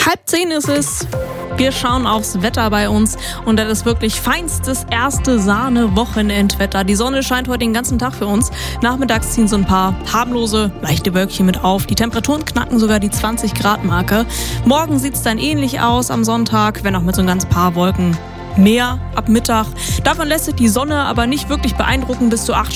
9:30 ist es. Wir schauen aufs Wetter bei uns und das ist wirklich feinstes erste Sahne-Wochenendwetter. Die Sonne scheint heute den ganzen Tag für uns. Nachmittags ziehen so ein paar harmlose, leichte Wölkchen mit auf. Die Temperaturen knacken sogar die 20-Grad-Marke. Morgen sieht es dann ähnlich aus am Sonntag, wenn auch mit so ein ganz paar Wolken mehr ab Mittag. Davon lässt sich die Sonne aber nicht wirklich beeindrucken bis zu 8